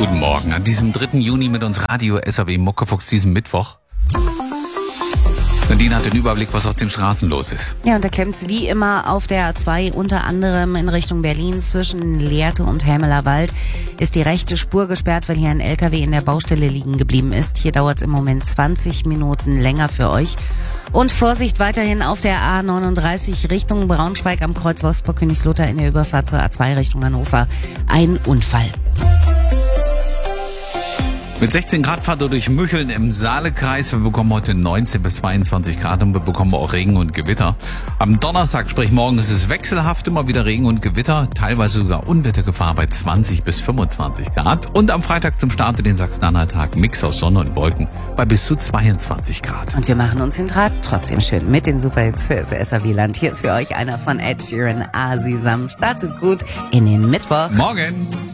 Guten Morgen an diesem 3. Juni mit uns Radio SAW Muckefuchs diesen Mittwoch. Nadine hat den Überblick, was auf den Straßen los ist. Ja, und da klemmt's wie immer auf der A2, unter anderem in Richtung Berlin zwischen Lehrte und Helmeler Wald, ist die rechte Spur gesperrt, weil hier ein LKW in der Baustelle liegen geblieben ist. Hier dauert's im Moment 20 Minuten länger für euch. Und Vorsicht weiterhin auf der A39 Richtung Braunschweig am Kreuz Wolfsburg-Königslutter in der Überfahrt zur A2 Richtung Hannover. Ein Unfall. Mit 16 Grad fahrt ihr durch Mücheln im Saalekreis. Wir bekommen heute 19 bis 22 Grad und wir bekommen auch Regen und Gewitter. Am Donnerstag, sprich morgen, ist es wechselhaft, immer wieder Regen und Gewitter. Teilweise sogar Unwettergefahr bei 20 bis 25 Grad. Und am Freitag zum Start in den Sachsen-Anhalt-Tag Mix aus Sonne und Wolken bei bis zu 22 Grad. Und wir machen uns den Draht trotzdem schön mit den Superhits für das SAW-Land. Hier ist für euch einer von Ed Sheeran, Asisam. Startet gut in den Mittwoch. Morgen!